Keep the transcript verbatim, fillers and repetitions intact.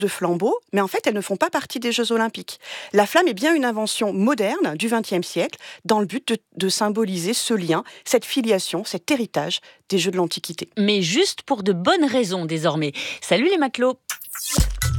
de flambeaux, mais en fait, elles ne font pas partie des Jeux Olympiques. La flamme est bien une invention moderne du vingtième siècle, dans le but de, de symboliser ce lien, cette filiation, cet héritage des Jeux de l'Antiquité. Mais juste pour de bonnes raisons désormais. Salut les matelots!